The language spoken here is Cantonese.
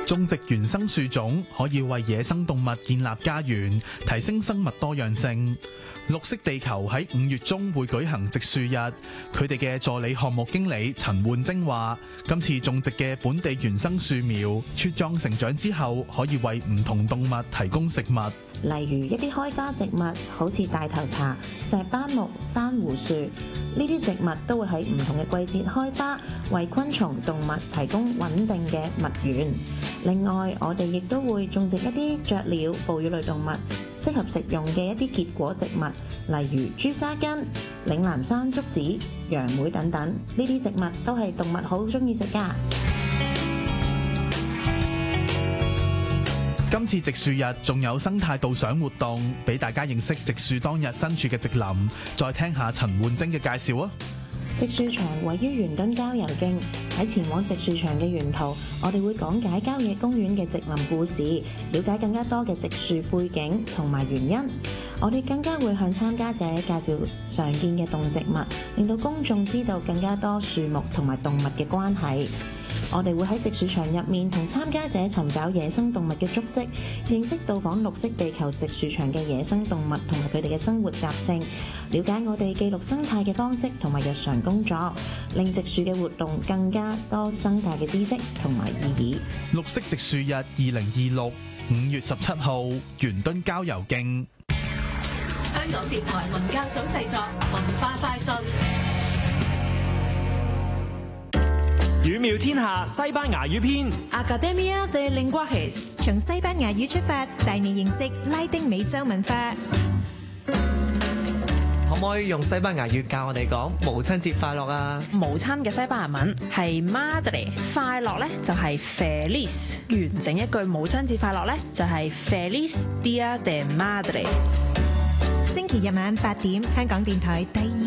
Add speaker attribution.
Speaker 1: 種植原生樹種可以為野生動物建立家園，提升生物多樣性。綠色地球喺5月中會舉行植樹日，佢哋嘅助理項目經理陳煥晶話：今次種植嘅本地原生樹苗茁壯成長之後，可以為唔同動物提供食物。
Speaker 2: 例如一啲開花植物，好似大頭茶、石斑木、珊瑚樹，呢啲植物都會喺唔同嘅季節開花，為昆蟲、動物提供穩定嘅蜜源。另外，我哋亦都會種植一啲雀鳥、哺乳類動物，適合食用嘅一啲結果植物，例如朱砂根、嶺南山竹子、楊梅等等。呢啲植物都係動物好鍾意食㗎。
Speaker 1: 今次植樹日仲有生態導賞活動，俾大家認識植樹當日身處嘅植林。再聽下陳煥晶嘅介紹啊！
Speaker 2: 植樹場位於圓墩郊遊徑，喺前往植樹場嘅沿途，我哋會講解郊野公園嘅植林故事，了解更加多嘅植樹背景同埋原因。我哋更加會向參加者介紹常見嘅動植物，令到公眾知道更加多樹木同埋動物嘅關係。我哋會喺植樹場入面同參加者尋找野生動物嘅足跡，認識到訪綠色地球植樹場嘅野生動物同埋佢哋嘅生活習性，了解我哋記錄生態嘅方式同埋日常工作，令植樹嘅活動更加多生態嘅知識同埋意義。
Speaker 1: 綠色植樹日2026 5月17號，圓墩郊遊徑。
Speaker 3: 香港電台文教組製作，文化快訊。
Speaker 4: 語妙天下西班牙語篇
Speaker 5: Academia de Lenguajes 從西班牙語出發，帶你認識拉丁美洲文化。
Speaker 6: 可唔可以用西班牙語教我哋講母親節快樂啊？
Speaker 7: 母親嘅西班牙文係 Madre， 快樂咧就係 Feliz， 完整一句母親節快樂咧就係 Feliz Dia de Madre。
Speaker 5: 星期日晚8點，香港電台第2